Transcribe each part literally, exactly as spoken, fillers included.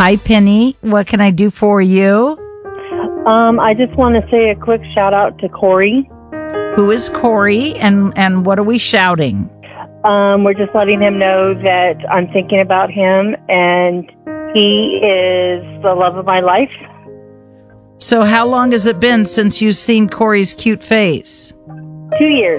Hi, Penny. What can I do for you? Um, I just want to say a quick shout out to Corey. Who is Corey, and, and what are we shouting? Um, we're just letting him know that I'm thinking about him, and he is the love of my life. So how long has it been since you've seen Corey's cute face? Two years.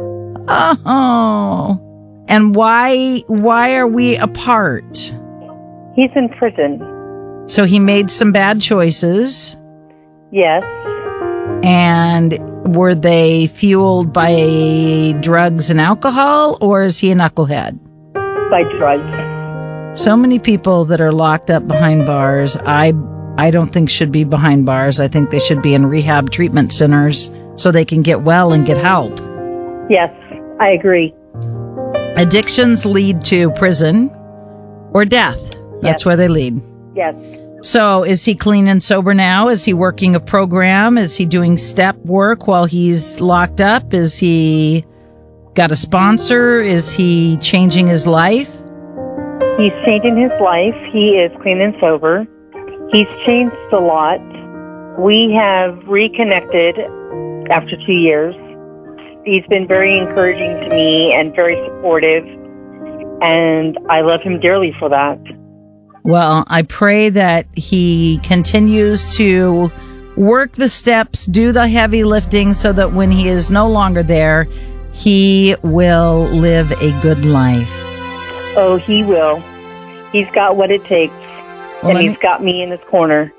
Oh, and why, why are we apart? He's in prison. So he made some bad choices. Yes. And were they fueled by drugs and alcohol, or is he a knucklehead? By drugs. So many people that are locked up behind bars, I I don't think should be behind bars. I think they should be in rehab treatment centers so they can get well and get help. Yes, I agree. Addictions lead to prison or death. That's Yes. where they lead. Yes. So is he clean and sober now? Is he working a program? Is he doing step work while he's locked up? Is he got a sponsor? Is he changing his life? He's changing his life. He is clean and sober. He's changed a lot. We have reconnected after two years. He's been very encouraging to me and very supportive, and I love him dearly for that. Well, I pray that he continues to work the steps, do the heavy lifting, so that when he is no longer there, he will live a good life. Oh, he will. He's got what it takes, Well, and let he's me- got me in his corner.